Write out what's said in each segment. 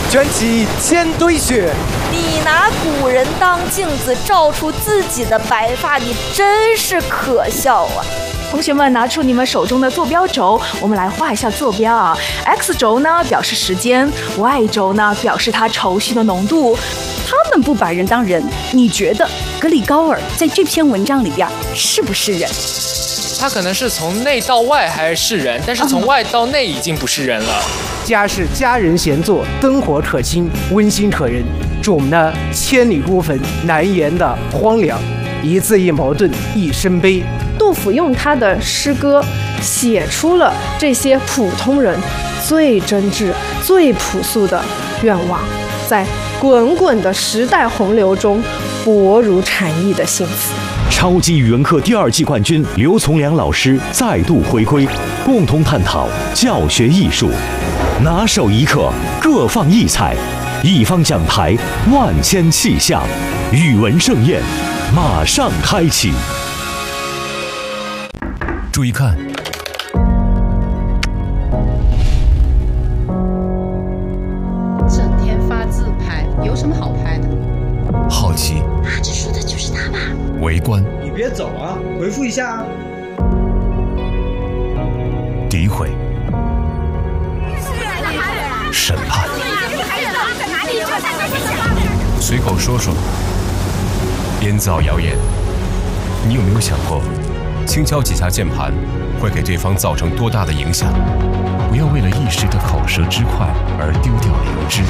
卷起千堆雪。 你拿古人当镜子，照出自己的白发，你真是可笑啊！ 同学们拿出你们手中的坐标轴，我们来画一下坐标啊。X 轴呢表示时间 ，Y 轴呢表示它稠序的浓度。 他们不把人当人，你觉得格里高尔在这篇文章里边是不是人？ 他可能是从内到外还是人，但是从外到内已经不是人了。 家是佳人闲坐，灯火可亲，温馨可人。种呢，千里孤坟，难言的荒凉。一字一矛盾，一身悲。 杜甫用他的诗歌写出了这些普通人最真挚、最朴素的愿望，在滚滚的时代洪流中，薄如蝉翼的幸福。 超级语文课第2季冠军刘从良老师再度回归，共同探讨教学艺术，拿手一课，各放异彩，一方讲台，万千气象，语文盛宴马上开启。 注意看， 整天发自拍，有什么好拍的？ 好奇， 这说的就是他吧？ 围观， 你别走啊，回复一下啊。 诋毁，审判，随口说说，编造谣言。你有没有想过，轻敲几下键盘会给对方造成多大的影响？不要为了一时的口舌之快而丢掉良知。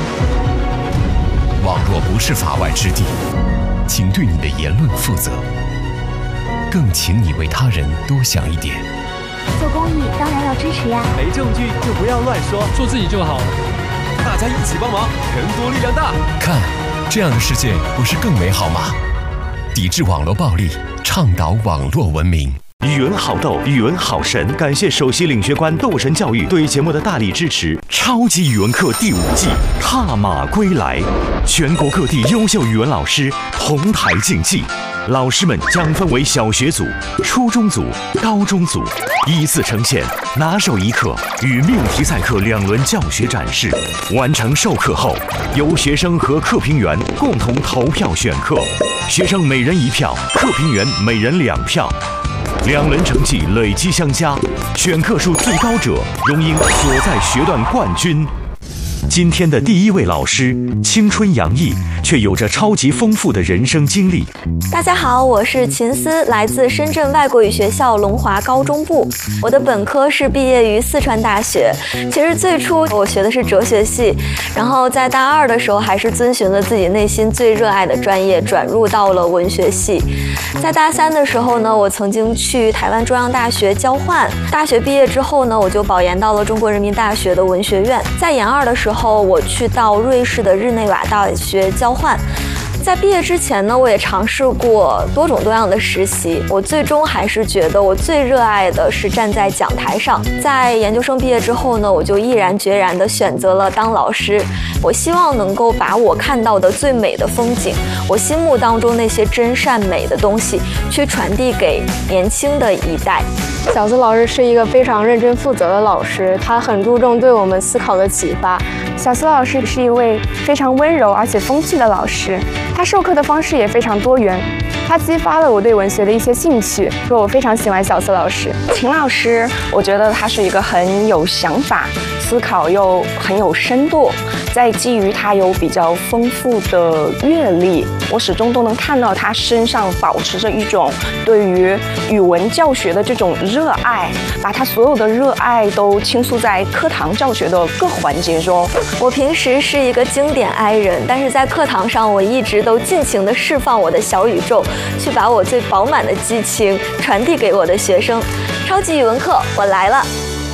网络不是法外之地，请对你的言论负责，更请你为他人多想一点。 做公益当然要支持呀， 没证据就不要乱说， 做自己就好了。 大家一起帮忙，人多力量大。 看，这样的世界不是更美好吗？抵制网络暴力，倡导网络文明。 语文好逗，语文好神！感谢首席领学官斗神教育对节目的大力支持。超级语文课第5季踏马归来，全国各地优秀语文老师同台竞技，老师们将分为小学组、初中组、高中组，依次呈现拿手一课与命题赛课2轮教学展示。完成授课后，由学生和课评员共同投票选课，学生每人1票，课评员每人2票。2轮成绩累积相加，选课数最高者荣膺所在学段冠军。今天的第1位老师，青春洋溢，却有着超级丰富的人生经历。 大家好，我是秦思，来自深圳外国语学校龙华高中部。我的本科是毕业于四川大学。其实最初我学的是哲学系，然后在大2的时候还是遵循了自己内心最热爱的专业，转入到了文学系。在大3的时候呢，我曾经去台湾中央大学交换。大学毕业之后呢，我就保研到了中国人民大学的文学院。在研2的时候，我去到瑞士的日内瓦大学交换。在毕业之前呢，我也尝试过多种多样的实习，我最终还是觉得我最热爱的是站在讲台上。在研究生毕业之后呢，我就毅然决然地选择了当老师。我希望能够把我看到的最美的风景，我心目当中那些真善美的东西，去传递给年轻的一代。 小思老师是一个非常认真负责的老师，他很注重对我们思考的启发。小思老师是一位非常温柔而且风趣的老师，他授课的方式也非常多元，他激发了我对文学的一些兴趣，所以我非常喜欢小思老师。 秦老师，我觉得他是一个很有想法、思考又很有深度，再基于他有比较丰富的阅历，我始终都能看到他身上保持着一种对于语文教学的这种热爱，把他所有的热爱都倾诉在课堂教学的各环节中。 我平时是一个经典 I 人，但是在课堂上我一直都尽情地释放我的小宇宙，去把我最饱满的激情传递给我的学生。超级语文课，我来了。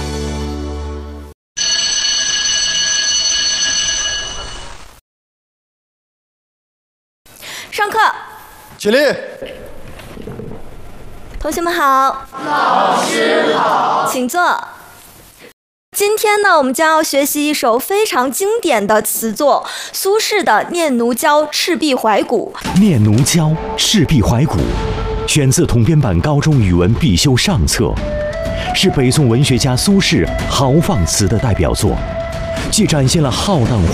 上课， 起立。 同学们好， 老师好， 请坐。今天呢，我们将要学习一首非常经典的词作，苏轼的《念奴娇·赤壁怀古》。 《念奴娇·赤壁怀古》选自统编版高中语文必修上册，是北宋文学家苏轼豪放词的代表作，既展现了浩荡